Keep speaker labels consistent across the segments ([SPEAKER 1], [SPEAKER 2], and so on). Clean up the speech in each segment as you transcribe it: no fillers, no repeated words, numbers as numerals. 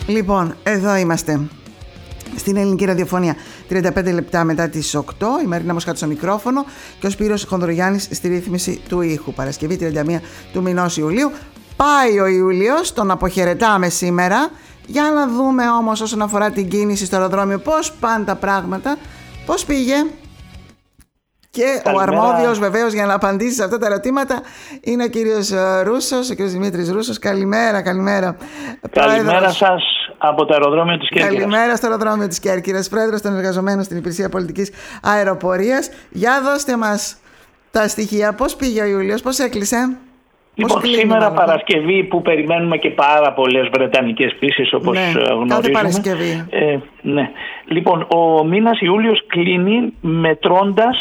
[SPEAKER 1] Λοιπόν, εδώ είμαστε στην Ελληνική Ραδιοφωνία, 35 λεπτά μετά τις 8. Η Μαρίνα Μοσχάτου στο μικρόφωνο και ο Σπύρος Χονδρογιάννης στη ρύθμιση του ήχου. Παρασκευή 31 του μηνός Ιουλίου. Πάει ο Ιούλιος, τον αποχαιρετάμε σήμερα. Για να δούμε όμως όσον αφορά την κίνηση στο αεροδρόμιο πώς πάνε τα πράγματα, πώς πήγε. Και καλημέρα. Ο αρμόδιος βεβαίως για να απαντήσει σε αυτά τα ερωτήματα είναι ο κύριος Ρούσος, ο κύριος Δημήτρης Ρούσος. Καλημέρα, καλημέρα.
[SPEAKER 2] Καλημέρα σας από το αεροδρόμιο της Κέρκυρας.
[SPEAKER 1] Καλημέρα στο αεροδρόμιο της Κέρκυρας, πρόεδρος των εργαζομένων στην Υπηρεσία Πολιτικής Αεροπορίας. Για δώστε μας τα στοιχεία, πώς πήγε ο Ιούλιος, πώς έκλεισε.
[SPEAKER 2] Λοιπόν, σήμερα Παρασκευή που περιμένουμε και πάρα πολλές βρετανικές πτήσεις όπως γνωρίζουμε.
[SPEAKER 1] Κάθε Παρασκευή.
[SPEAKER 2] Ναι. Λοιπόν, ο μήνας Ιούλιος κλείνει μετρώντας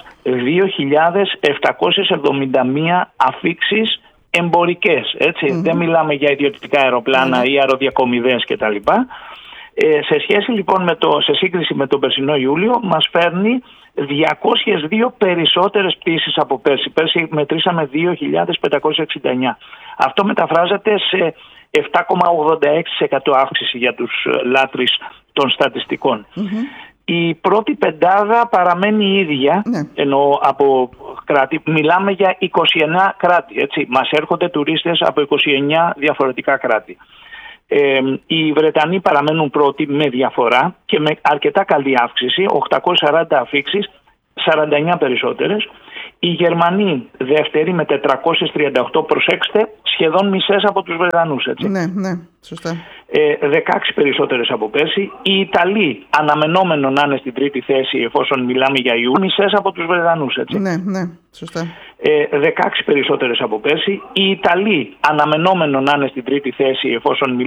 [SPEAKER 2] 2.771 αφίξεις εμπορικές. Έτσι. Δεν μιλάμε για ιδιωτικά αεροπλάνα ή αεροδιακομιδές κτλ. Σε σχέση λοιπόν σε σύγκριση με τον περσινό Ιούλιο μας φέρνει 202 περισσότερες πτήσεις από πέρσι. Πέρσι μετρήσαμε 2.569. Αυτό μεταφράζεται σε 7,86% αύξηση για τους λάτρεις των στατιστικών. Η πρώτη πεντάδα παραμένει ίδια, ενώ από κράτη, μιλάμε για 29 κράτη, έτσι. Μας έρχονται τουρίστες από 29 διαφορετικά κράτη. Οι Βρετανοί παραμένουν πρώτοι με διαφορά και με αρκετά καλή αύξηση, 840 αφίξεις, 49 περισσότερες. Οι Γερμανοί δεύτεροι με 438, προσέξτε, σχεδόν μισές από τους Βρετανούς, έτσι.
[SPEAKER 1] Ναι, σωστά.
[SPEAKER 2] 16 περισσότερες από πέρσι. Οι Ιταλοί αναμενόμενο να είναι στην τρίτη θέση εφόσον μιλάμε για Ιούλιο, μισές από τους Βρετανούς, έτσι.
[SPEAKER 1] Ναι, σωστά.
[SPEAKER 2] 16 περισσότερες από πέρσι. Οι Ιταλοί αναμενόμενο να είναι στην τρίτη θέση εφόσον